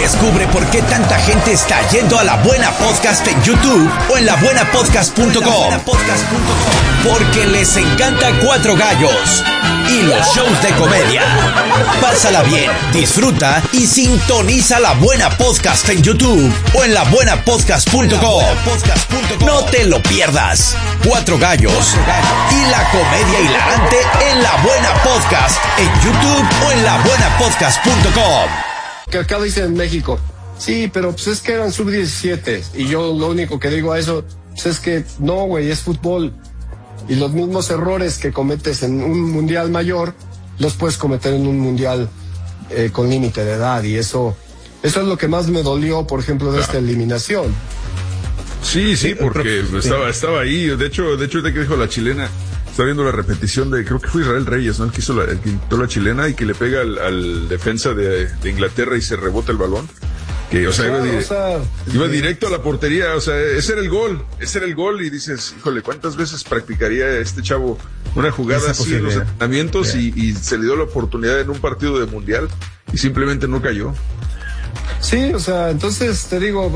Descubre por qué tanta gente está yendo a La Buena Podcast en YouTube o en labuenapodcast.com. Porque les encanta Cuatro Gallos y los shows de comedia. Pásala bien, disfruta y sintoniza La Buena Podcast en YouTube o en labuenapodcast.com. No te lo pierdas. Cuatro Gallos y la comedia hilarante en La Buena Podcast en YouTube o en labuenapodcast.com. Que acá dicen en México, sí, pero pues es que eran sub-17 y yo lo único que digo a eso pues es que no, güey, es fútbol y los mismos errores que cometes en un mundial mayor los puedes cometer en un mundial con límite de edad, y eso es lo que más me dolió, por ejemplo, de esta eliminación. Sí, porque estaba ahí. De hecho, de que dijo la chilena, estaba viendo la repetición de, creo que fue Israel Reyes, ¿no? El que quitó la chilena y que le pega al defensa de Inglaterra y se rebota el balón. Que, o sea, iba directo a la portería. O sea, ese era el gol. Y dices, híjole, ¿cuántas veces practicaría este chavo una jugada así en los entrenamientos? Y se le dio la oportunidad en un partido de mundial y simplemente no cayó. Sí, o sea, entonces te digo,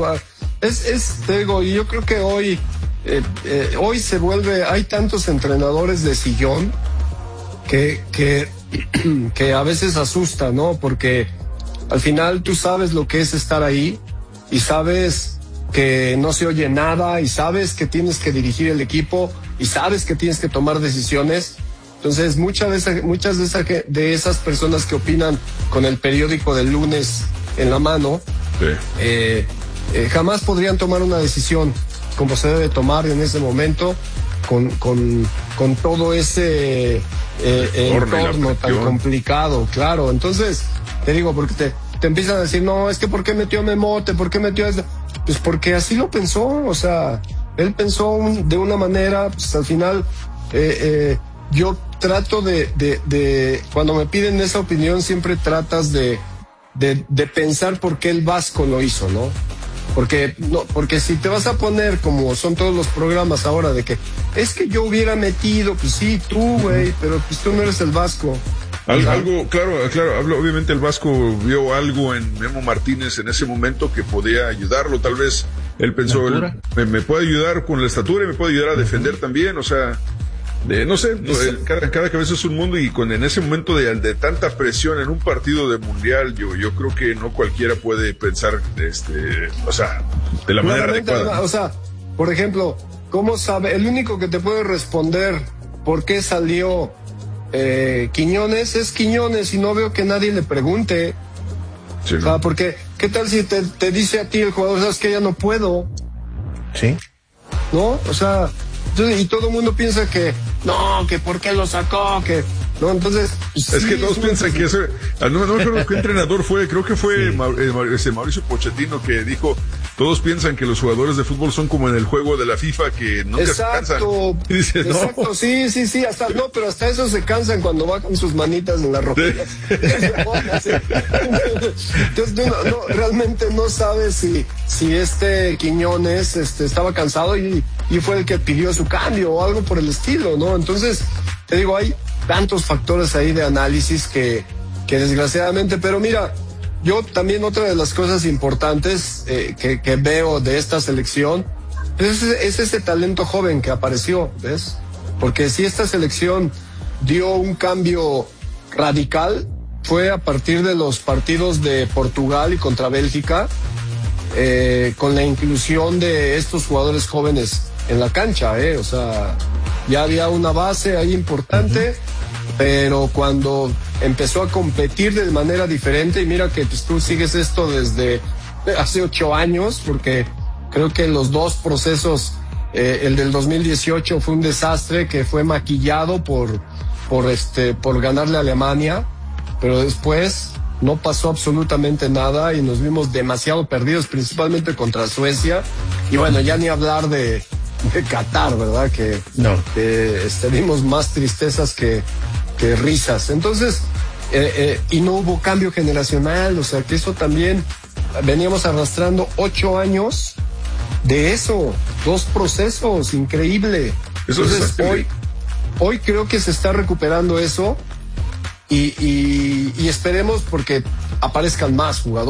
y yo creo que hoy se vuelve, hay tantos entrenadores de sillón que a veces asusta, ¿no? Porque al final tú sabes lo que es estar ahí y sabes que no se oye nada y sabes que tienes que dirigir el equipo y sabes que tienes que tomar decisiones. Entonces muchas de esas personas que opinan con el periódico del lunes en la mano, sí, jamás podrían tomar una decisión como se debe tomar en ese momento con todo ese entorno tan complicado, claro. Entonces te digo, porque te empiezan a decir, no, es que ¿por qué metió Memote? ¿Por qué metió esto? Pues porque así lo pensó, o sea, él pensó de una manera, pues al final yo trato de cuando me piden esa opinión siempre tratas de pensar por qué el Vasco lo hizo, ¿no? Porque si te vas a poner como son todos los programas ahora de que es que yo hubiera metido, pues sí, tú, güey, pero pues tú no eres el Vasco. Algo, claro, obviamente el Vasco vio algo en Memo Martínez en ese momento que podía ayudarlo, tal vez él pensó, me puede ayudar con la estatura y me puede ayudar a defender también, o sea, no sé, cada cabeza es un mundo, y en ese momento de tanta presión en un partido de mundial, yo creo que no cualquiera puede pensar, o sea, de la manera adecuada. O sea, por ejemplo, ¿cómo sabe? El único que te puede responder por qué salió Quiñones es Quiñones, y no veo que nadie le pregunte. Sí, o sea, porque ¿qué tal si te dice a ti el jugador, sabes que ya no puedo? Sí. ¿No? O sea, y todo el mundo piensa que no, que por qué lo sacó, que no, entonces es que todos piensan que eso, no me acuerdo qué entrenador fue, creo que fue Mauricio Pochettino, que dijo, todos piensan que los jugadores de fútbol son como en el juego de la FIFA, que nunca se cansan. Y dice, exacto, no. Sí, pero hasta eso se cansan cuando bajan sus manitas en la rodilla. Entonces no, realmente no sabes si Quiñones estaba cansado y fue el que pidió su cambio o algo por el estilo, ¿no? Entonces, te digo, hay tantos factores ahí de análisis que desgraciadamente, pero mira, yo también otra de las cosas importantes que veo de esta selección es ese talento joven que apareció, ¿ves? Porque si esta selección dio un cambio radical, fue a partir de los partidos de Portugal y contra Bélgica, con la inclusión de estos jugadores jóvenes en la cancha, o sea, ya había una base ahí importante, pero cuando empezó a competir de manera diferente, y mira que pues, tú sigues esto desde hace 8 años, porque creo que los dos procesos, el del 2018 fue un desastre que fue maquillado por ganarle a Alemania, pero después no pasó absolutamente nada y nos vimos demasiado perdidos, principalmente contra Suecia, y bueno, ya ni hablar de Qatar, ¿verdad? Que vimos más tristezas que risas. Entonces, y no hubo cambio generacional, o sea que eso también veníamos arrastrando 8 años de eso, 2 procesos, increíble. Entonces, hoy creo que se está recuperando eso y esperemos porque aparezcan más jugadores.